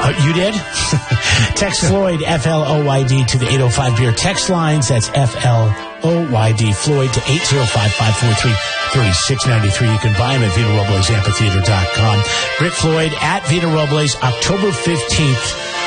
You did? Text Floyd, F-L-O-Y-D, to the 805-BEER text lines. That's F-L-O-Y-D, Floyd, to 805-543-3693. You can buy him at VitaRobles Amphitheater.com. Rick Floyd at Vita Robles, October 15th.